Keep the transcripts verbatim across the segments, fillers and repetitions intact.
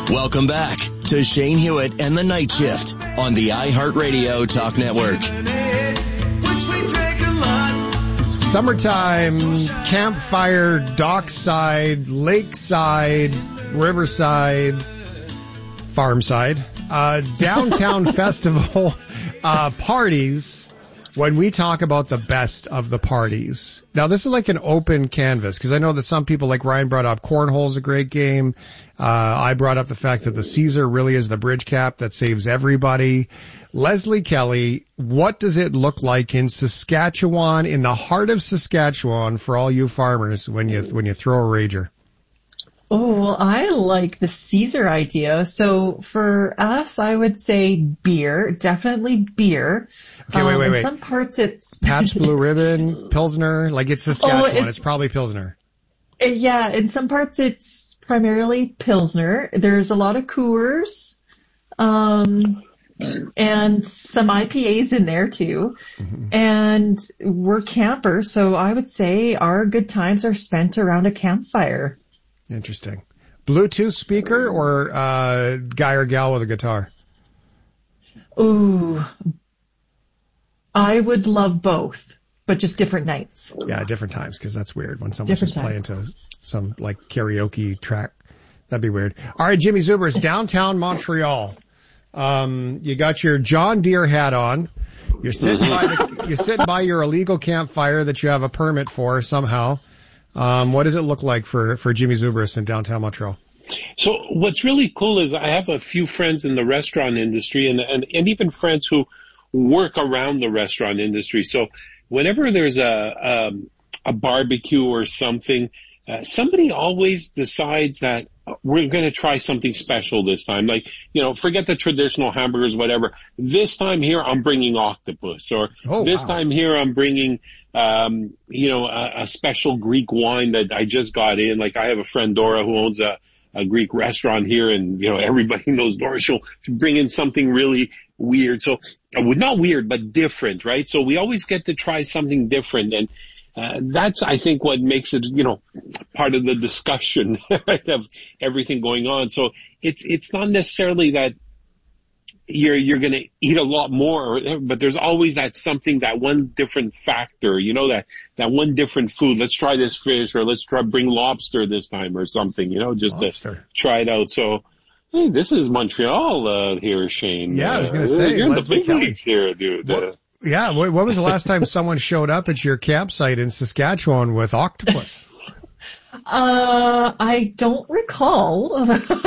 Welcome back to Shane Hewitt and the Night Shift on the iHeartRadio Talk Network. Summertime, campfire, dockside, lakeside, riverside, farmside, uh, downtown festival, uh, parties. When we talk about the best of the parties. Now, this is like an open canvas, because I know that some people, like Ryan brought up, cornhole's a great game. Uh, I brought up the fact that the Caesar really is the bridge cap that saves everybody. Leslie Kelly, what does it look like in Saskatchewan, in the heart of Saskatchewan, for all you farmers, when you, when you throw a rager? Oh, I like the Caesar idea. So for us, I would say beer, definitely beer. Okay, wait, wait, um, wait. In some parts it's Pabst Blue Ribbon, Pilsner, like it's Saskatchewan. Oh, it's, it's probably Pilsner. Yeah, in some parts it's primarily Pilsner. There's a lot of Coors, um, and some I P As in there too. Mm-hmm. And we're campers, so I would say our good times are spent around a campfire. Interesting. Bluetooth speaker or uh guy or gal with a guitar? Ooh, I would love both, but just different nights. Yeah, different times, because that's weird when someone's just playing to some like karaoke track. That'd be weird. All right, Jimmy Zubers, downtown Montreal. Um, you got your John Deere hat on. You're sitting by the, you're sitting by your illegal campfire that you have a permit for somehow. Um, what does it look like for, for Jimmy Zubris in downtown Montreal? So what's really cool is I have a few friends in the restaurant industry and, and, and even friends who work around the restaurant industry. So whenever there's a, um, a barbecue or something, uh, somebody always decides that we're going to try something special this time. Like, you know, forget the traditional hamburgers, whatever. This time here, I'm bringing octopus, or oh, this wow. time here, I'm bringing, um, you know, a, a special Greek wine that I just got in. Like, I have a friend, Dora, who owns a, a Greek restaurant here, and, you know, everybody knows Dora. She'll bring in something really weird. So, uh, not weird, but different, right? So we always get to try something different. And, Uh, that's, I think, what makes it, you know, part of the discussion of everything going on. So it's, it's not necessarily that you're, you're going to eat a lot more, but there's always that something, that one different factor, you know, that, that one different food. Let's try this fish, or let's try, bring lobster this time or something, you know, just lobster. to try it out. So, hey, this is Montreal, uh, here, Shane. Yeah, I was going to uh, say, you're in the big leagues here, dude. What? Uh, Yeah, when was the last time someone showed up at your campsite in Saskatchewan with octopus? Uh, I don't recall,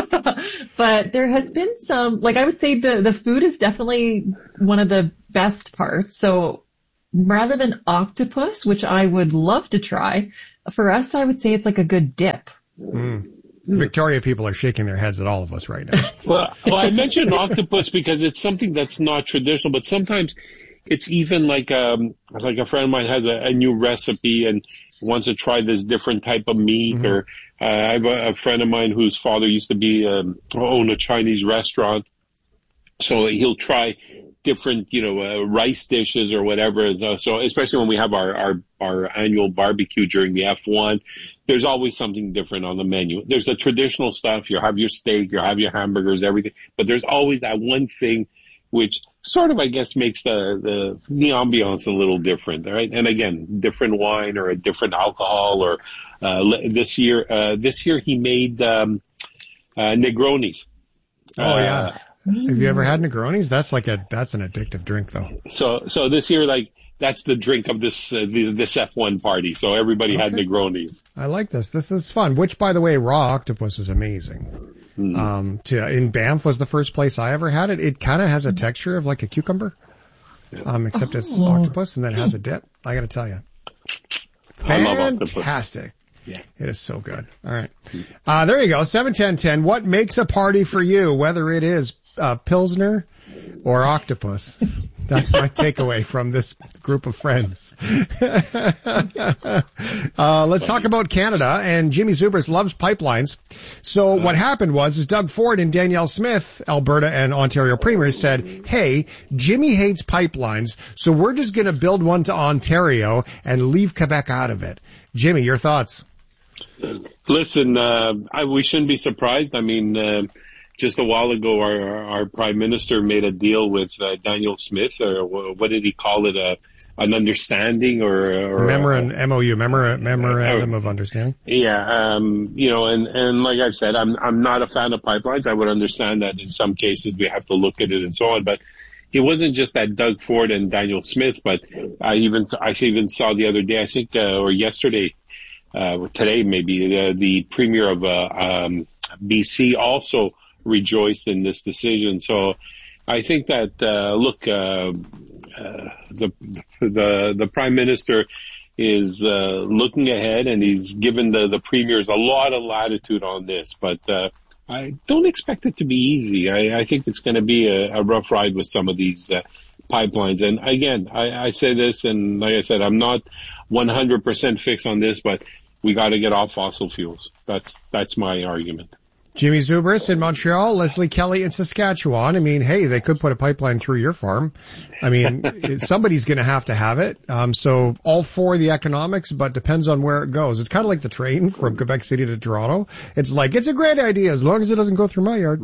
but there has been some, like I would say the, the food is definitely one of the best parts. So rather than octopus, which I would love to try, for us, I would say it's like a good dip. Mm. Victoria people are shaking their heads at all of us right now. well, well, I mentioned octopus because it's something that's not traditional, but sometimes it's even like, um, like a friend of mine has a, a new recipe and wants to try this different type of meat. Mm-hmm. Or, uh, I have a, a friend of mine whose father used to be, um, own a Chinese restaurant. So he'll try different, you know, uh, rice dishes or whatever. So especially when we have our, our, our annual barbecue during the F one, there's always something different on the menu. There's the traditional stuff. You have your steak, you have your hamburgers, everything, but there's always that one thing which sort of, I guess, makes the, the, the ambiance a little different, right? And again, different wine or a different alcohol, or, uh, this year, uh, this year he made, um, uh, Negronis. Oh, uh, yeah. Have you ever had Negronis? That's like a, that's an addictive drink though. So, so this year, like, that's the drink of this, uh, the, this F one party. So everybody okay. had Negronis. I like this. This is fun, which by the way, raw octopus is amazing. Mm. Um, to, in Banff was the first place I ever had it. It kind of has a texture of like a cucumber, um, except it's oh. octopus, and then it has a dip. I gotta tell you. Fantastic. Yeah. It is so good. All right. Uh, there you go. seven ten ten. What makes a party for you? Whether it is, uh, Pilsner or octopus. That's my takeaway from this group of friends. uh, let's talk about Canada. And Jimmy Zubris loves pipelines. So what happened was is Doug Ford and Danielle Smith, Alberta and Ontario premiers, said, hey, Jimmy hates pipelines, so we're just going to build one to Ontario and leave Quebec out of it. Jimmy, your thoughts? Listen, uh, I, we shouldn't be surprised. I mean, uh, just a while ago, our, our prime minister made a deal with uh, Daniel Smith, or what did he call it? A, an understanding or, or Memorandum, M O U, memor- memorandum of understanding. Yeah. Um, you know, and, and like I've said, I'm, I'm not a fan of pipelines. I would understand that in some cases we have to look at it and so on, but it wasn't just that Doug Ford and Daniel Smith, but I even, I even saw the other day, I think, uh, or yesterday, uh, today maybe, the, the premier of, uh, um, B C also rejoiced in this decision. So I think that, uh, look, uh, uh, the, the, the prime minister is, uh, looking ahead, and he's given the, the premiers a lot of latitude on this, but, uh, I don't expect it to be easy. I, I think it's going to be a, a rough ride with some of these uh, pipelines. And again, I, I say this, and like I said, I'm not one hundred percent fixed on this, but we got to get off fossil fuels. That's that's my argument. Jimmy Zubris in Montreal, Leslie Kelly in Saskatchewan. I mean, hey, they could put a pipeline through your farm. I mean, somebody's going to have to have it. Um, so all for the economics, but depends on where it goes. It's kind of like the train from Quebec City to Toronto. It's like, it's a great idea as long as it doesn't go through my yard.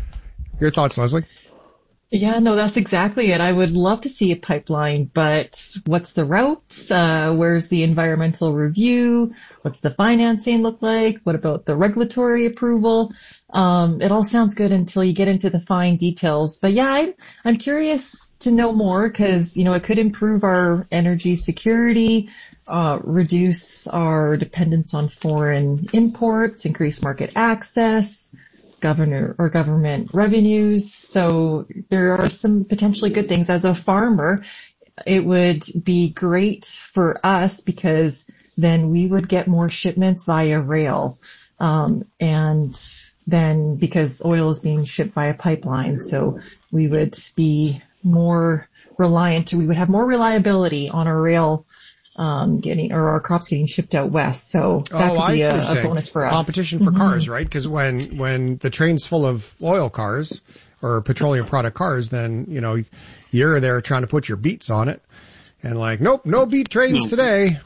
Your thoughts, Leslie? Yeah, no, that's exactly it. I would love to see a pipeline, but what's the route? Uh, where's the environmental review? What's the financing look like? What about the regulatory approval? Um, it all sounds good until you get into the fine details. But yeah, I'm, I'm curious to know more because, you know, it could improve our energy security, uh, reduce our dependence on foreign imports, increase market access, governor or government revenues. So there are some potentially good things. As a farmer, it would be great for us because then we would get more shipments via rail. Um, and then because oil is being shipped via pipeline, so we would be more reliant, we would have more reliability on our rail Um, getting, or our crops getting shipped out west. So that oh, could be a, a, a bonus for us. Competition for mm-hmm. cars, right? Because when, when the train's full of oil cars or petroleum product cars, then, you know, you're there trying to put your beets on it. And like, nope, no beet trains today.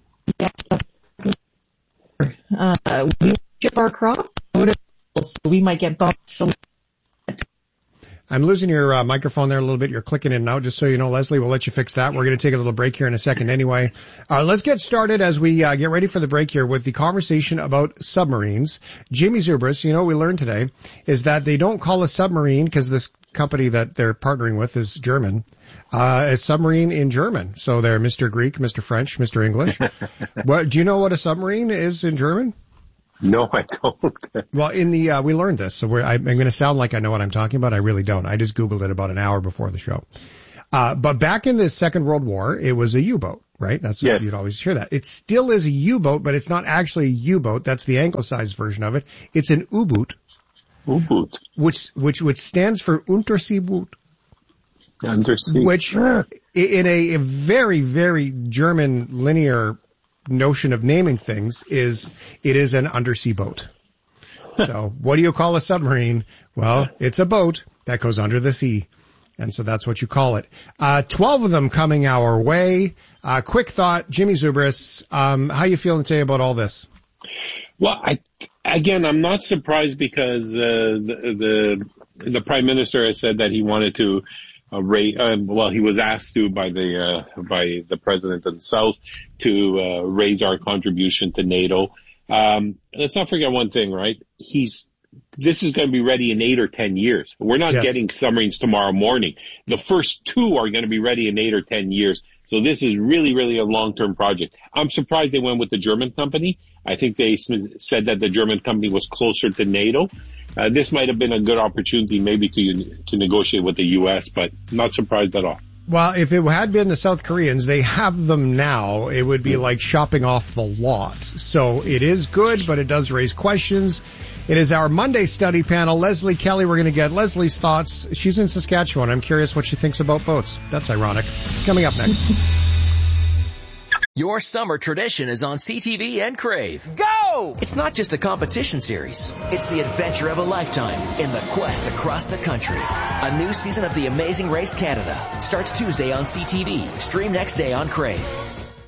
Uh, we ship our crop, so we might get bumped. I'm losing your uh, microphone there a little bit. You're clicking in and out. Just so you know, Leslie, we'll let you fix that. We're going to take a little break here in a second anyway. Uh, let's get started as we uh, get ready for the break here with the conversation about submarines. Jimmy Zubris, you know what we learned today is that they don't call a submarine because this company that they're partnering with is German. Uh, a submarine in German. So they're Mister Greek, Mister French, Mister English. What, do you know what a submarine is in German? No, I don't. Well, in the, uh, we learned this, so we're, I, I'm going to sound like I know what I'm talking about. I really don't. I just Googled it about an hour before the show. Uh, but back in the Second World War, it was a U-boat, right? That's yes. You'd always hear that. It still is a U-boat, but it's not actually a U-boat. That's the anglicized version of it. It's an U-boot. U-boot. Which, which, which stands for Unterseeboot. Undersea. Which, in a, a very, very German linear notion of naming things is it is an undersea boat. So what do you call a submarine? Well, it's a boat that goes under the sea. And so that's what you call it. Uh, twelve of them coming our way. Uh, quick thought, Jimmy Zubris, um, how you feeling today about all this? Well, I, again, I'm not surprised because, uh, the, the, the prime minister has said that he wanted to Uh, Ray, uh, well, he was asked to by the uh, by the president of the South to uh, raise our contribution to NATO. Um, let's not forget one thing, right? He's this is going to be ready in eight or ten years. We're not yes. getting submarines tomorrow morning. The first two are going to be ready in eight or ten years. So this is really, really a long-term project. I'm surprised they went with the German company. I think they said that the German company was closer to NATO. Uh, this might have been a good opportunity maybe to to negotiate with the U S, but not surprised at all. Well, if it had been the South Koreans, they have them now. It would be like shopping off the lot. So it is good, but it does raise questions. It is our Monday study panel. Leslie Kelly, we're going to get Leslie's thoughts. She's in Saskatchewan. I'm curious what she thinks about boats. That's ironic. Coming up next. Your summer tradition is on C T V and Crave. Go! It's not just a competition series. It's the adventure of a lifetime in the quest across the country. A new season of The Amazing Race Canada starts Tuesday on C T V. Stream next day on Crave.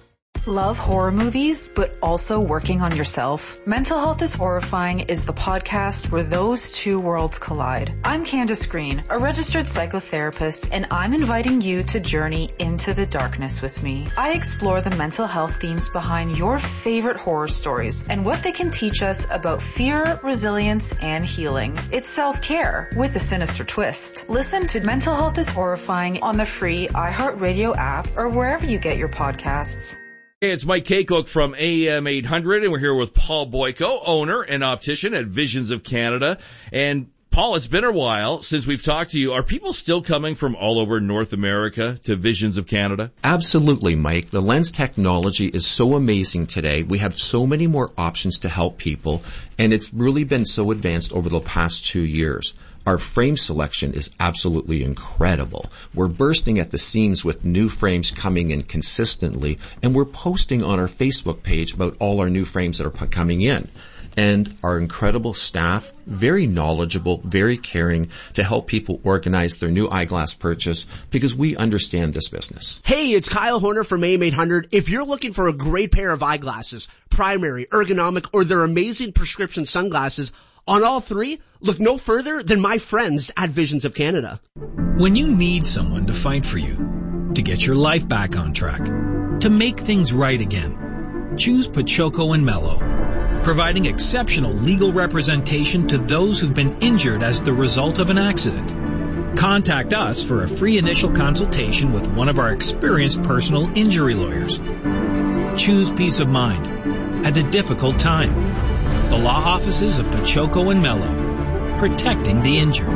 Love horror movies, but also working on yourself? Mental Health is Horrifying is the podcast where those two worlds collide. I'm Candace Green, a registered psychotherapist, and I'm inviting you to journey into the darkness with me. I explore the mental health themes behind your favorite horror stories and what they can teach us about fear, resilience, and healing. It's self-care with a sinister twist. Listen to Mental Health is Horrifying on the free iHeartRadio app or wherever you get your podcasts. Hey, it's Mike Kaycook from A M eight hundred, and we're here with Paul Boyko, owner and optician at Visions of Canada. And Paul, it's been a while since we've talked to you. Are people still coming from all over North America to Visions of Canada? Absolutely, Mike. The lens technology is so amazing today. We have so many more options to help people, and it's really been so advanced over the past two years. Our frame selection is absolutely incredible. We're bursting at the seams with new frames coming in consistently, and we're posting on our Facebook page about all our new frames that are coming in. And our incredible staff, very knowledgeable, very caring to help people organize their new eyeglass purchase because we understand this business. Hey, it's Kyle Horner from A M eight hundred. If you're looking for a great pair of eyeglasses, primary, ergonomic, or their amazing prescription sunglasses, on all three, look no further than my friends at Visions of Canada. When you need someone to fight for you, to get your life back on track, to make things right again, choose Pachoco and Mello, providing exceptional legal representation to those who've been injured as the result of an accident. Contact us for a free initial consultation with one of our experienced personal injury lawyers. Choose peace of mind at a difficult time. The law offices of Pachoco and Mello, protecting the injured.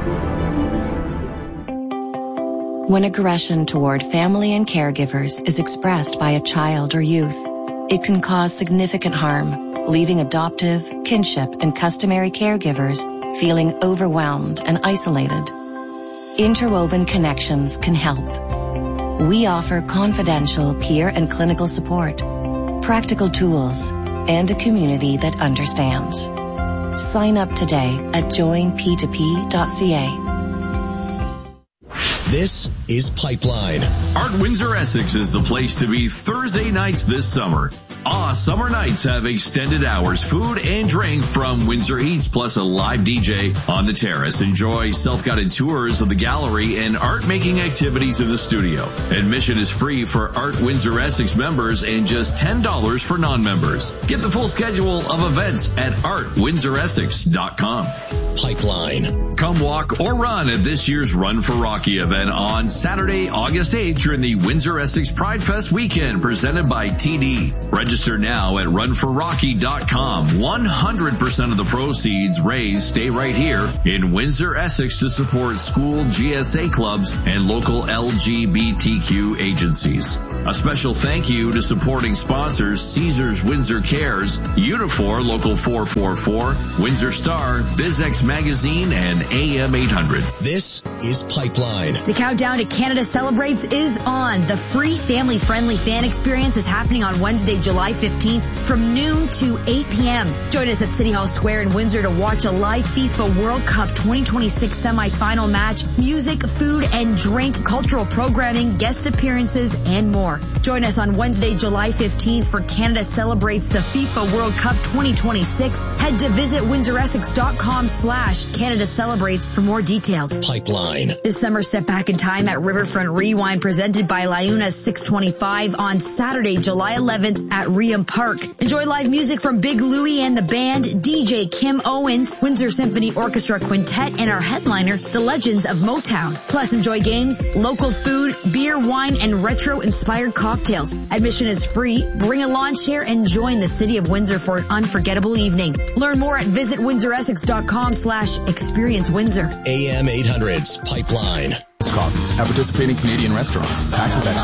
When aggression toward family and caregivers is expressed by a child or youth, it can cause significant harm, leaving adoptive, kinship, and customary caregivers feeling overwhelmed and isolated. Interwoven Connections can help. We offer confidential peer and clinical support, practical tools, and a community that understands. Sign up today at join p two p dot c a. This is Pipeline. Art Windsor Essex is the place to be Thursday nights this summer. Ah, summer nights have extended hours, food and drink from Windsor Eats, plus a live D J on the terrace. Enjoy self-guided tours of the gallery and art-making activities in the studio. Admission is free for Art Windsor Essex members and just ten dollars for non-members. Get the full schedule of events at art windsor essex dot com. Pipeline. Come walk or run at this year's Run for Rocky event on Saturday, August eighth during the Windsor Essex Pride Fest weekend presented by T D. Register now at run for rocky dot com. one hundred percent of the proceeds raised stay right here in Windsor, Essex to support school G S A clubs and local L G B T Q agencies. A special thank you to supporting sponsors Caesars Windsor Cares, Unifor Local four four four, Windsor Star, BizX Magazine, and A M eight hundred. This is Pipeline. The countdown to Canada Celebrates is on. The free family-friendly fan experience is happening on Wednesday, July fifteenth from noon to eight p.m. Join us at City Hall Square in Windsor to watch a live FIFA World Cup twenty twenty-six semifinal match, music, food and drink, cultural programming, guest appearances, and more. Join us on Wednesday, July fifteenth for Canada Celebrates the FIFA World Cup twenty twenty-six. Head to visit windsor essex dot com slash Canada Celebrates for more details. Pipeline. This summer, step back in time at Riverfront Rewind presented by Liuna six twenty-five on Saturday, July eleventh at Reham Park. Enjoy live music from Big Louie and the band, D J Kim Owens, Windsor Symphony Orchestra Quintet, and our headliner, the Legends of Motown. Plus, enjoy games, local food, beer, wine, and retro-inspired cocktails. Admission is free. Bring a lawn chair and join the City of Windsor for an unforgettable evening. Learn more at visit windsor essex dot com slash experience Windsor. A M eight hundred's Pipeline. Coffees at participating Canadian restaurants. Taxes extra.